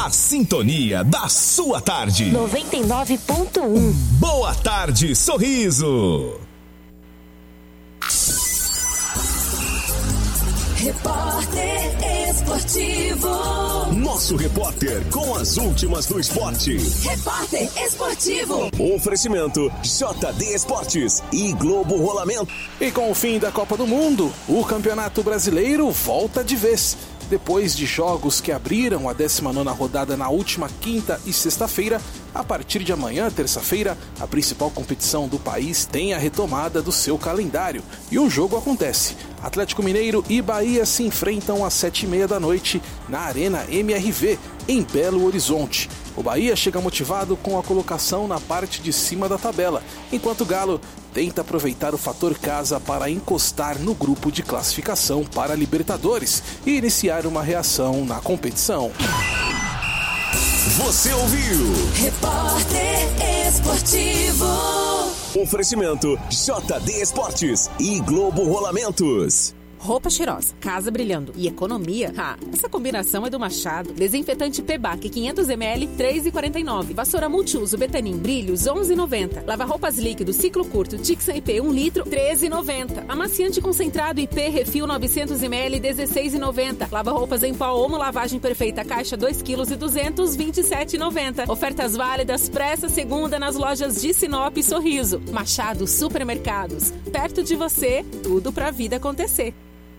A sintonia da sua tarde. 99.1. Boa tarde, Sorriso. Repórter Esportivo. Nosso repórter com as últimas do esporte. Repórter Esportivo. Oferecimento JD Esportes e Globo Rolamento. E com o fim da Copa do Mundo, o Campeonato Brasileiro volta de vez. Depois de jogos que abriram a 19ª rodada na última quinta e sexta-feira, a partir de amanhã, terça-feira, a principal competição do país tem a retomada do seu calendário. E um jogo acontece. Atlético Mineiro e Bahia se enfrentam às 7h30 da noite na Arena MRV, em Belo Horizonte. O Bahia chega motivado com a colocação na parte de cima da tabela, enquanto o Galo tenta aproveitar o fator casa para encostar no grupo de classificação para a Libertadores e iniciar uma reação na competição. Você ouviu? Repórter Esportivo. Oferecimento JD Esportes e Globo Rolamentos. Roupa cheirosa, casa brilhando e economia? Essa combinação é do Machado. Desinfetante Pebac 500ml, R$ 3,49. Vassoura multiuso Betanin Brilhos, R$ 11,90. Lava-roupas líquido ciclo curto Tixan IP 1 litro, R$ 13,90. Amaciante concentrado IP Refil 900ml, R$ 16,90. Lava-roupas em pó Omo Lavagem Perfeita Caixa 2 kg e 200, R$ 27,90. Ofertas válidas para essa segunda nas lojas de Sinop e Sorriso. Machado Supermercados. Perto de você, tudo pra vida acontecer.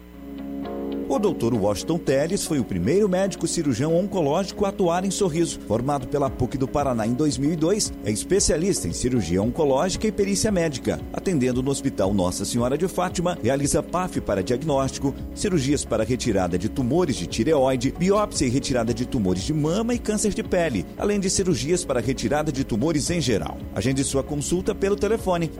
O Dr. Washington Telles foi o primeiro médico cirurgião oncológico a atuar em Sorriso. Formado pela PUC do Paraná em 2002, é especialista em cirurgia oncológica e perícia médica. Atendendo no Hospital Nossa Senhora de Fátima, realiza PAF para diagnóstico, cirurgias para retirada de tumores de tireoide, biópsia e retirada de tumores de mama e câncer de pele, além de cirurgias para retirada de tumores em geral. Agende sua consulta pelo telefone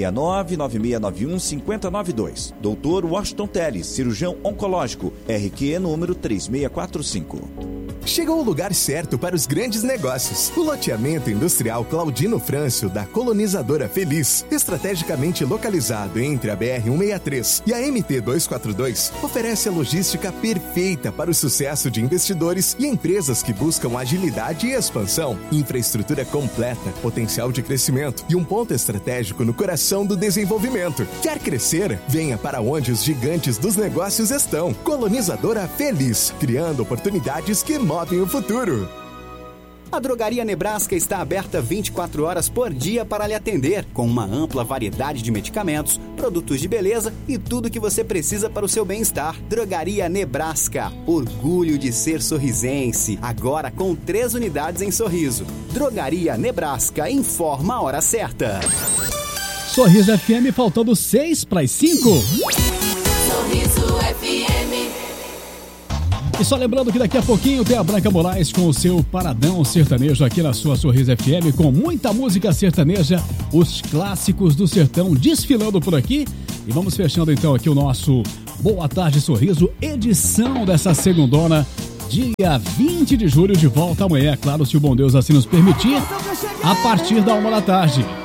669-9691-5092. Dr. Washington Telles, cirurgião oncológico. RQE número 3645. Chegou o lugar certo para os grandes negócios. O loteamento industrial Claudino Frâncio, da Colonizadora Feliz, estrategicamente localizado entre a BR-163 e a MT-242, oferece a logística perfeita para o sucesso de investidores e empresas que buscam agilidade e expansão, infraestrutura completa, potencial de crescimento e um ponto estratégico no coração do desenvolvimento. Quer crescer? Venha para onde os gigantes dos negócios estão. Colonizadora Feliz, criando oportunidades que movem o futuro. A Drogaria Nebraska está aberta 24 horas por dia para lhe atender, com uma ampla variedade de medicamentos, produtos de beleza e tudo que você precisa para o seu bem-estar. Drogaria Nebraska, orgulho de ser sorrisense, agora com 3 unidades em Sorriso. Drogaria Nebraska, informa a hora certa. Sorriso FM, faltando 6 para as 5. Sorriso FM. E só lembrando que daqui a pouquinho tem a Branca Moraes com o seu Paradão Sertanejo aqui na sua Sorriso FM, com muita música sertaneja, os clássicos do sertão desfilando por aqui. E vamos fechando então aqui o nosso Boa Tarde Sorriso, edição dessa segundona, dia 20 de julho, de volta amanhã, é claro, se o bom Deus assim nos permitir, a partir da 1 da tarde.